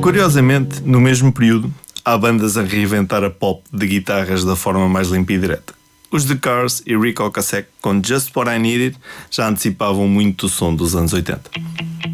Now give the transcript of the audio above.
Curiosamente, no mesmo período, há bandas a reinventar a pop de guitarras da forma mais limpa e direta. Os The Cars e Ric Ocasek, com Just What I Needed, já antecipavam muito o som dos anos 80.